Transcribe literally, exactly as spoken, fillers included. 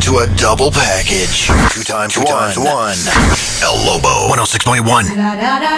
to a double package. Two times two one. Times one. El Lobo, one oh six point one.